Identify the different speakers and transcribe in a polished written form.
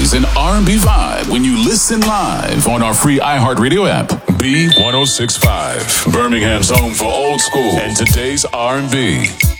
Speaker 1: is an R&B vibe when you listen live on our free iHeartRadio app. B1065, Birmingham's home for old school and today's R&B.